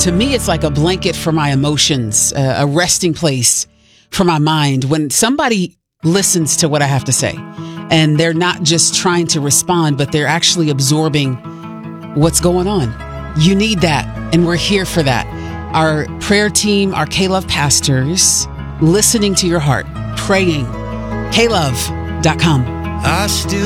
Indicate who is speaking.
Speaker 1: to me, it's like a blanket for my emotions, a resting place for my mind. When somebody listens to what I have to say and they're not just trying to respond, but they're actually absorbing what's going on. You need that. And we're here for that. Our prayer team, our K-Love pastors, listening to your heart, praying. KLove.com.
Speaker 2: I still